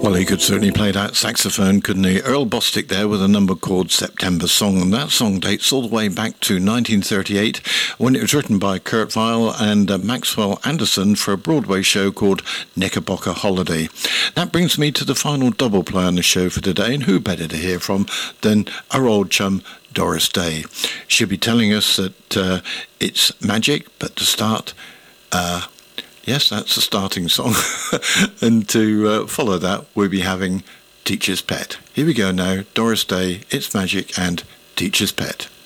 Well, he could certainly play that saxophone, couldn't he? Earl Bostic there with a number called September Song, and that song dates all the way back to 1938 when it was written by Kurt Weill and Maxwell Anderson for a Broadway show called Knickerbocker Holiday. That brings me to the final double play on the show for today, and who better to hear from than our old chum Doris Day. She'll be telling us that it's magic, but to start... yes, that's the starting song. And to follow that, we'll be having Teacher's Pet. Here we go now. Doris Day, It's Magic, and Teacher's Pet.